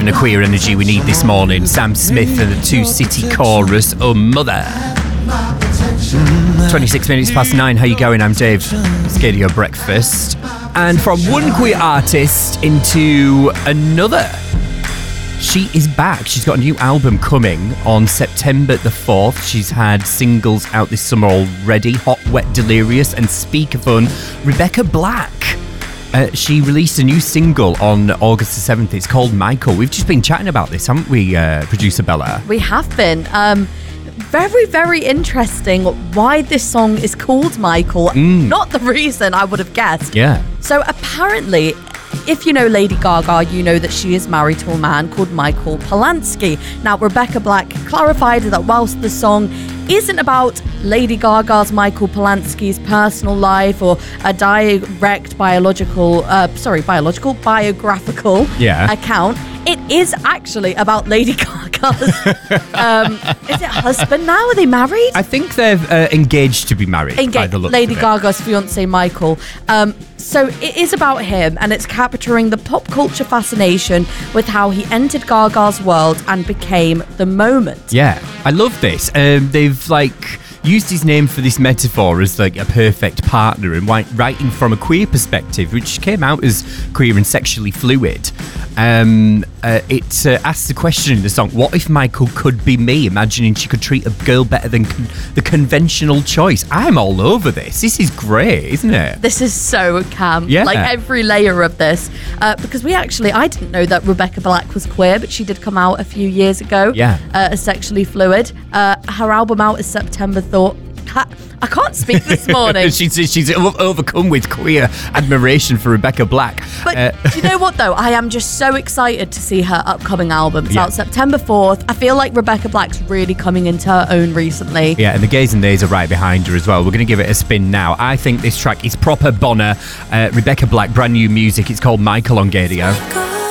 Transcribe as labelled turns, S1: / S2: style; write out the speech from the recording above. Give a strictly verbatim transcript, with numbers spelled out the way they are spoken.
S1: kind of queer energy we need this morning. Sam Smith and the Two City Chorus, Oh Mother. twenty-six minutes past nine, how you going? I'm Dave. Scared your breakfast. And from one queer artist into another. She is back. She's got a new album coming on September the fourth. She's had singles out this summer already. Hot, Wet, Delirious and Speakerphone. Rebecca Black. Uh, she released a new single on August the seventh. It's called Michael. We've just been chatting about this, haven't we, uh, producer Bella?
S2: We have been. Um, very, very interesting why this song is called Michael. Mm. Not the reason I would have guessed.
S1: Yeah.
S2: So apparently, if you know Lady Gaga, you know that she is married to a man called Michael Polanski. Now, Rebecca Black clarified that whilst the song isn't about Lady Gaga's Michael Polanski's personal life or a direct biological, uh, sorry, biological, biographical
S1: yeah.
S2: account, it is actually about Lady Gaga's, um, is it husband now? Are they married?
S1: I think they're uh, engaged to be married.
S2: Engaged.
S1: By the looks
S2: Lady
S1: of it.
S2: Gaga's fiance Michael. Um, so it is about him, and it's capturing the pop culture fascination with how he entered Gaga's world and became the moment.
S1: Yeah, I love this. Um, they've like used his name for this metaphor as like a perfect partner, and writing from a queer perspective, which came out as queer and sexually fluid. Um, uh, it uh, asks the question in the song, what if Michael could be me? Imagining she could treat a girl better than con- the conventional choice. I'm all over this. This is great, isn't it?
S2: This is so camp.
S1: Yeah.
S2: Like every layer of this. Uh, because we actually, I didn't know that Rebecca Black was queer, but she did come out a few years ago.
S1: Yeah.
S2: Uh, as sexually fluid. Uh, her album out is September Thought. I can't speak this morning.
S1: she's, she's overcome with queer admiration for Rebecca Black.
S2: But
S1: uh,
S2: do you know what, though? I am just so excited to see her upcoming album. It's
S1: yeah.
S2: out September fourth. I feel like Rebecca Black's really coming into her own recently.
S1: Yeah, and the gays and theys are right behind her as well. We're going to give it a spin now. I think this track is proper Bonner. Uh, Rebecca Black, brand new music. It's called Michael on Gadio.